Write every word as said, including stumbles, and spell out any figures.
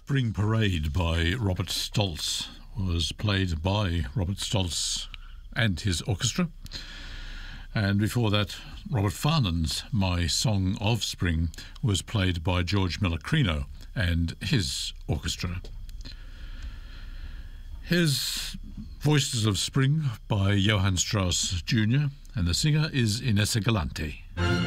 Spring Parade by Robert Stolz was played by Robert Stolz and his orchestra. And before that, Robert Farnon's My Song of Spring was played by George Melachrino and his orchestra. Here's Voices of Spring by Johann Strauss Junior and the singer is Inessa Galante.